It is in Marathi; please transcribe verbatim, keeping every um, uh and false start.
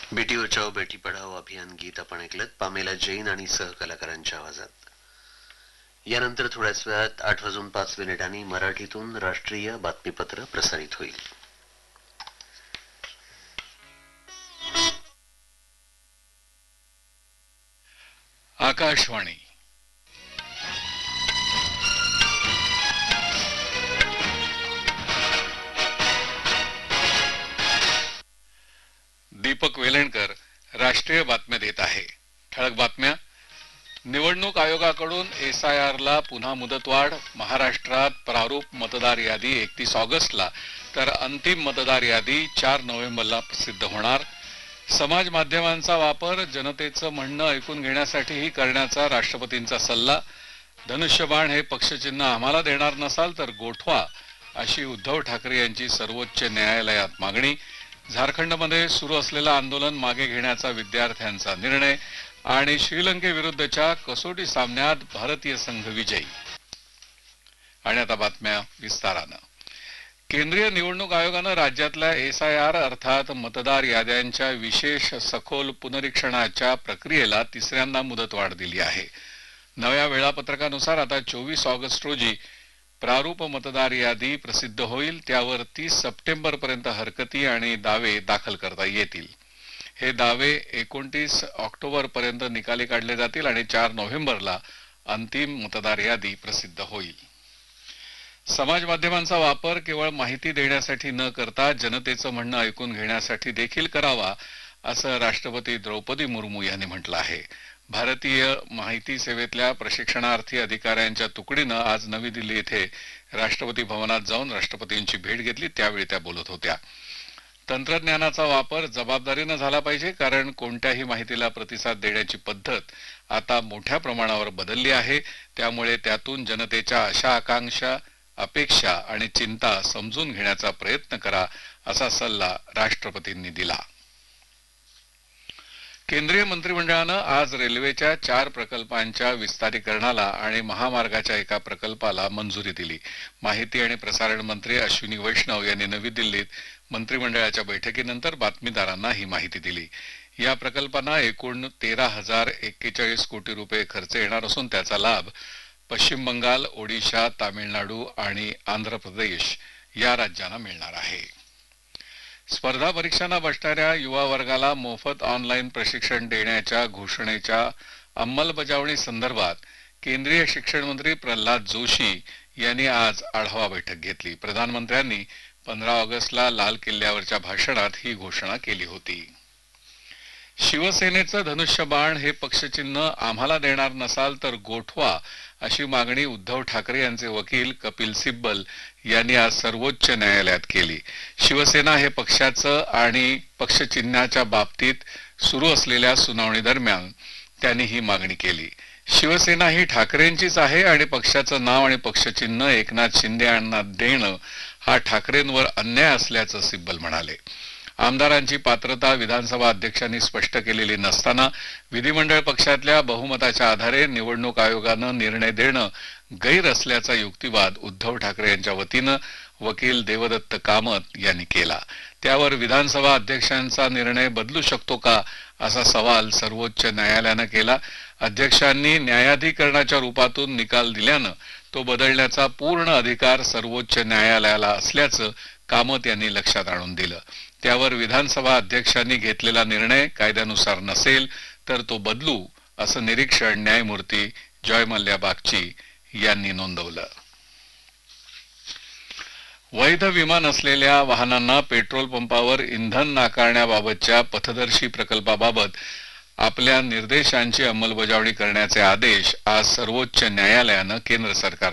बेटी बचाओ बेटी पढाओ अभियान गीत आपण ऐकलत पामेला जैन आणि सहकलाकारांच्या आवाजात. यानंतर थोड्याच वेळात आठ वाजून पाच मिनिटांनी मराठीतून राष्ट्रीय बातमीपत्र प्रसारित होईल. आकाशवाणी. दीपक वेलणकर राष्ट्रीय बातम्या देत आहे. ठळक बातम्या. निवडणूक आयोगाकडून एस आय आर ला पुन्हा मुदतवाढ. महाराष्ट्रात प्रारूप मतदार यादी एकतीस ऑगस्टला तर अंतिम मतदार यादी चार नोव्हेंबरला प्रसिद्ध होणार. समाज माध्यमांचा वापर जनतेचं म्हणणं ऐकून घेण्यासाठीही करण्याचा राष्ट्रपतींचा सल्ला. धनुष्यबाण हे पक्षचिन्ह आम्हाला देणार नसाल तर गोठवा, अशी उद्धव ठाकरे यांची सर्वोच्च न्यायालयात मागणी. झारखंडमध्ये सुरू असलेलं आंदोलन मागे घेण्याचा विद्यार्थ्यांचा निर्णय. आणि श्रीलंकेविरुद्धच्या कसोटी सामन्यात भारतीय संघ विजयी. आणि आता बातम्या विस्तारानं. केंद्रीय निवडणूक आयोगानं राज्यातल्या एस आय आर अर्थात मतदार याद्यांच्या विशेष सखोल पुनरीक्षणाच्या प्रक्रियेला तिसऱ्यांदा मुदतवाढ दिली आहे. नव्या वेळापत्रकानुसार आता चोवीस ऑगस्ट रोजी प्रारूप मतदार यादी प्रसिद्ध होईल. त्यावर तीस सप्टेंबर पर्यंत हरकती आणि दावे दाखल करता येतील. हे दावे एकोणतीस ऑक्टोबर पर्यंत निकाली काढले जातील आणि चार नोव्हेंबरला अंतिम मतदार यादी प्रसिद्ध होईल. समाज माध्यमांचा वापर केवळ माहिती देण्यासाठी न करता जनतेचं म्हणणं ऐकून घेण्यासाठी देखील करावा, असं राष्ट्रपती द्रौपदी मुर्मू यांनी म्हटलं आहे. भारतीय माहिती सेवेतल्या प्रशिक्षणार्थी अधिकाऱ्यांच्या तुकडीनं आज नवी दिल्ली येथे राष्ट्रपती भवनात जाऊन राष्ट्रपतींची भेट घेतली. त्यावेळी त्या बोलत होत्या. तंत्रज्ञानाचा वापर जबाबदारीनं झाला पाहिजे, कारण कोणत्याही माहितीला प्रतिसाद देण्याची पद्धत आता मोठ्या प्रमाणावर बदलली आहे. त्यामुळे त्यातून जनतेच्या आशा आकांक्षा, अपेक्षा आणि चिंता समजून घेण्याचा प्रयत्न करा, असा सल्ला राष्ट्रपतींनी दिला. केंद्रीय मंत्रिमंडळानं आज रेल्वेच्या चार प्रकल्पांच्या विस्तारीकरणाला आणि महामार्गाच्या एका प्रकल्पाला मंजुरी दिली. माहिती आणि प्रसारण मंत्री अश्विनी वैष्णव यांनी नवी दिल्लीत मंत्रिमंडळाच्या बैठकीनंतर बातमीदारांना ही माहिती दिली. या प्रकल्पांना एकूण तेरा हजार एक्केचाळीस कोटी रुपये खर्च येणार असून त्याचा लाभ पश्चिम बंगाल, ओडिशा, तामिळनाडू आणि आंध्र प्रदेश या राज्यांना मिळणार आहे. स्पर्धा परीक्षांना बसणाऱ्या युवा वर्गाला मोफत ऑनलाईन प्रशिक्षण देण्याच्या घोषणेच्या अंमलबजावणी संदर्भात केंद्रीय शिक्षण मंत्री प्रल्हाद जोशी यांनी आज आढावा बैठक घेतली. प्रधानमंत्र्यांनी पंधरा ऑगस्टला लाल किल्ल्यावरच्या भाषणात ही घोषणा केली होती. शिवसेनेचं धनुष्यबाण हे पक्षचिन्ह आम्हाला देणार नसाल तर गोठवा, अशी मागणी उद्धव ठाकरे यांचे वकील कपिल सिब्बल यांनी आज सर्वोच्च न्यायालयात केली. शिवसेना हे पक्षाचं आणि पक्षचिन्हाच्या बाबतीत सुरू असलेल्या सुनावणी दरम्यान त्यांनी ही मागणी केली. शिवसेना ही ठाकरेंचीच आहे आणि पक्षाचं नाव आणि पक्षचिन्ह एकनाथ शिंदे यांना देणं हा ठाकरेंवर अन्याय असल्याचं सिब्बल म्हणाले. आमदारांची पात्रता विधानसभा अध्यक्षांनी स्पष्ट केलेली नसताना विधिमंडळ पक्षातल्या बहुमताच्या आधारे निवडणूक आयोगानं निर्णय देणं गैर असल्याचा युक्तिवाद उद्धव ठाकरे यांच्या वतीनं वकील देवदत्त कामत यांनी केला. त्यावर विधानसभा अध्यक्षांचा निर्णय बदलू शकतो का, असा सवाल सर्वोच्च न्यायालयानं केला. अध्यक्षांनी न्यायाधिकरणाच्या रूपातून निकाल दिल्यानं तो बदलण्याचा पूर्ण अधिकार सर्वोच्च न्यायालयाला असल्याचं कामत यांनी लक्षात आणून दिलं. त्यावर विधानसभा अध्यक्षांनी घेतलेला निर्णय कायद्यानुसार नसेल तर तो बदलू, असं निरीक्षण न्यायमूर्ती जॉय मल्ल्या बागची यांनी नोंदवलं. वैध विमा नसलेल्या वाहनांना पेट्रोल पंपावर इंधन नाकारण्याबाबतच्या पथदर्शी प्रकल्पाबाबत आपल्या निर्देशांची अंमलबजावणी करण्याचे आदेश आज सर्वोच्च न्यायालयानं केंद्र सरकारला